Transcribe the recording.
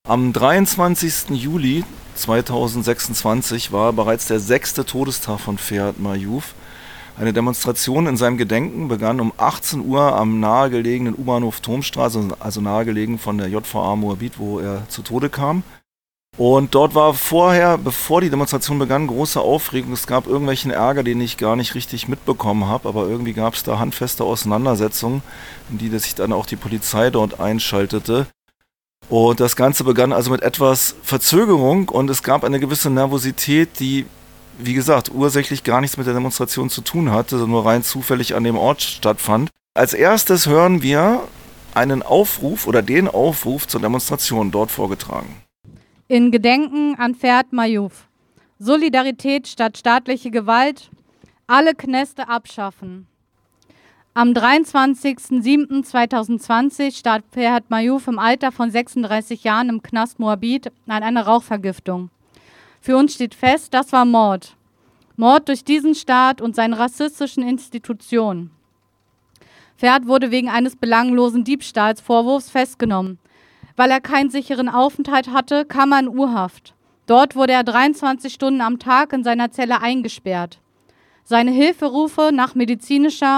Am 23. Juli 2026 war bereits der 6. Todestag von Ferhat Mayouf. Eine Demonstration in seinem Gedenken begann um 18 Uhr am nahegelegenen U-Bahnhof Turmstraße, also nahegelegen von der JVA Moabit, wo er zu Tode kam. Und dort war vorher, bevor die Demonstration begann, große Aufregung. Es gab irgendwelchen Ärger, den ich gar nicht richtig mitbekommen habe, aber irgendwie gab es da handfeste Auseinandersetzungen, in die sich dann auch die Polizei dort einschaltete. Und das Ganze begann also mit etwas Verzögerung und es gab eine gewisse Nervosität, die, wie gesagt, ursächlich gar nichts mit der Demonstration zu tun hatte, sondern nur rein zufällig an dem Ort stattfand. Als erstes hören wir einen Aufruf oder den Aufruf zur Demonstration dort vorgetragen. In Gedenken an Ferhat Mayouf. Solidarität statt staatliche Gewalt. Alle Kneste abschaffen. Am 23.07.2020 starb Ferhat Mayouf im Alter von 36 Jahren im Knast Moabit an einer Rauchvergiftung. Für uns steht fest, das war Mord. Mord durch diesen Staat und seine rassistischen Institutionen. Ferhat wurde wegen eines belanglosen Diebstahlsvorwurfs festgenommen. Weil er keinen sicheren Aufenthalt hatte, kam er in U-Haft. Dort wurde er 23 Stunden am Tag in seiner Zelle eingesperrt. Seine Hilferufe nach medizinischer